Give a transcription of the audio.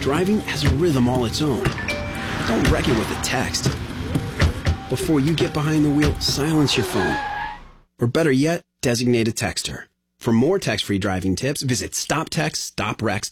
Driving has a rhythm all its own. Don't wreck it with a text. Before you get behind the wheel, silence your phone. Or better yet, designate a texter. For more text-free driving tips, visit stoptextstoprex.com.